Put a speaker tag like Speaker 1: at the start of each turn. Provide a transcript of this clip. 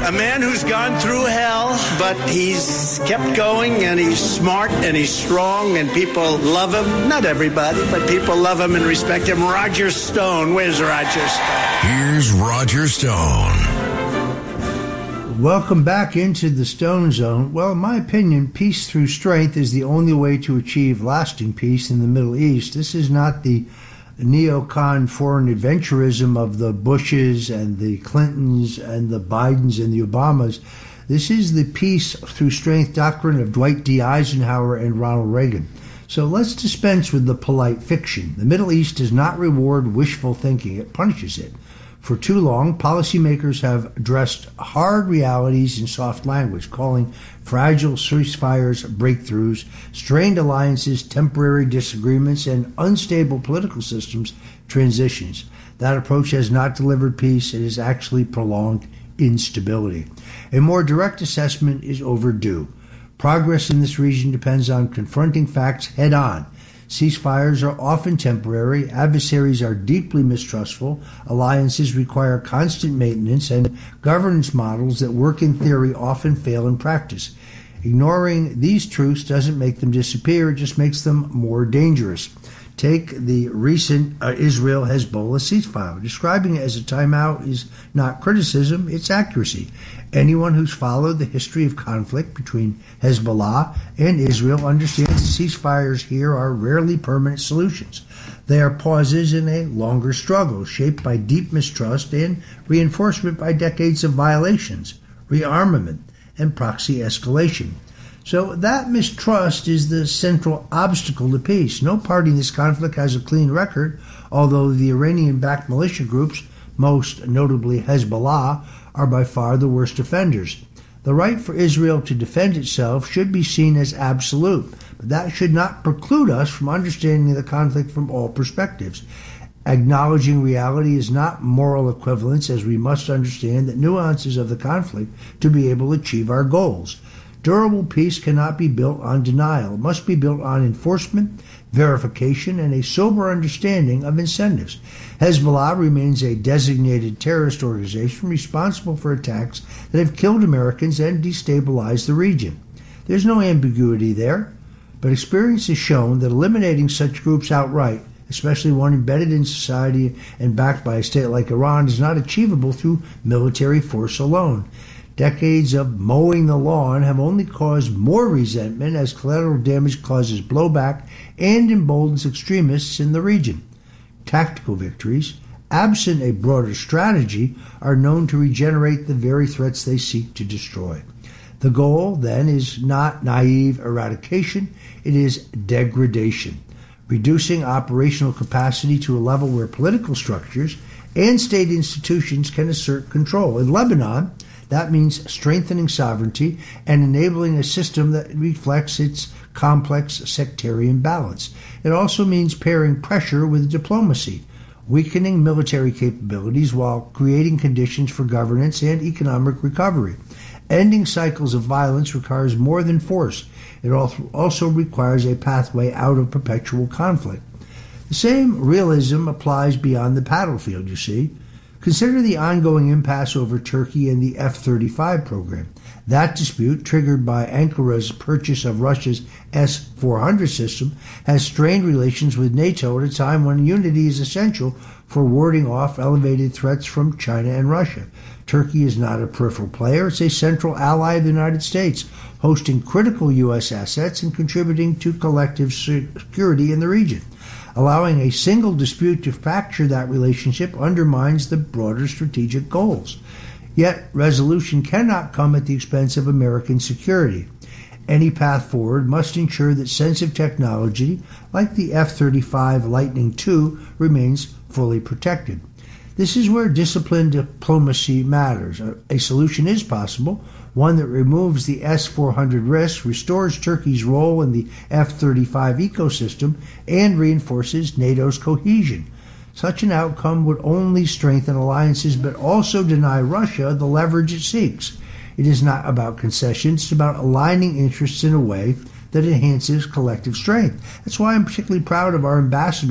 Speaker 1: A man who's gone through hell, but he's kept going, and he's smart, and he's strong, and people love him. Not everybody, but people love him and respect him. Roger Stone. Where's Roger Stone?
Speaker 2: Here's Roger Stone.
Speaker 3: Welcome back into the Stone Zone. Well, in my opinion, peace through strength is the only way to achieve lasting peace in the Middle East. This is not the neocon foreign adventurism of the Bushes and the Clintons and the Bidens and the Obamas. This is the peace through strength doctrine of Dwight D. Eisenhower and Ronald Reagan. So let's dispense with the polite fiction. The Middle East does not reward wishful thinking. It punishes it. For too long, policymakers have addressed hard realities in soft language, calling fragile ceasefires breakthroughs, strained alliances temporary disagreements, and unstable political systems transitions. That approach has not delivered peace. It has actually prolonged instability. A more direct assessment is overdue. Progress in this region depends on confronting facts head-on. Ceasefires are often temporary, adversaries are deeply mistrustful, alliances require constant maintenance, and governance models that work in theory often fail in practice. Ignoring these truths doesn't make them disappear, it just makes them more dangerous. Take the recent Israel-Hezbollah ceasefire. Describing it as a timeout is not criticism, it's accuracy. Anyone who's followed the history of conflict between Hezbollah and Israel understands that ceasefires here are rarely permanent solutions. They are pauses in a longer struggle, shaped by deep mistrust and reinforcement by decades of violations, rearmament, and proxy escalation. So that mistrust is the central obstacle to peace. No party in this conflict has a clean record, although the Iranian-backed militia groups, most notably Hezbollah, are by far the worst offenders. The right for Israel to defend itself should be seen as absolute, but that should not preclude us from understanding the conflict from all perspectives. Acknowledging reality is not moral equivalence, as we must understand the nuances of the conflict to be able to achieve our goals. Durable peace cannot be built on denial. It must be built on enforcement, verification, and a sober understanding of incentives. Hezbollah remains a designated terrorist organization responsible for attacks that have killed Americans and destabilized the region. There's no ambiguity there, but experience has shown that eliminating such groups outright, especially one embedded in society and backed by a state like Iran, is not achievable through military force alone. Decades of mowing the lawn have only caused more resentment as collateral damage causes blowback and emboldens extremists in the region. Tactical victories, absent a broader strategy, are known to regenerate the very threats they seek to destroy. The goal, then, is not naive eradication, it is degradation, reducing operational capacity to a level where political structures and state institutions can assert control. In Lebanon, that means strengthening sovereignty and enabling a system that reflects its complex sectarian balance. It also means pairing pressure with diplomacy, weakening military capabilities while creating conditions for governance and economic recovery. Ending cycles of violence requires more than force. It also requires a pathway out of perpetual conflict. The same realism applies beyond the battlefield, you see. Consider the ongoing impasse over Turkey and the F-35 program. That dispute, triggered by Ankara's purchase of Russia's S-400 system, has strained relations with NATO at a time when unity is essential for warding off elevated threats from China and Russia. Turkey is not a peripheral player. It's a central ally of the United States, hosting critical U.S. assets and contributing to collective security in the region. Allowing a single dispute to fracture that relationship undermines the broader strategic goals. Yet, resolution cannot come at the expense of American security. Any path forward must ensure that sensitive technology, like the F-35 Lightning II, remains fully protected. This is where disciplined diplomacy matters. A solution is possible, one that removes the S-400 risk, restores Turkey's role in the F-35 ecosystem, and reinforces NATO's cohesion. Such an outcome would only strengthen alliances but also deny Russia the leverage it seeks. It is not about concessions, it's about aligning interests in a way that enhances collective strength. That's why I'm particularly proud of our ambassador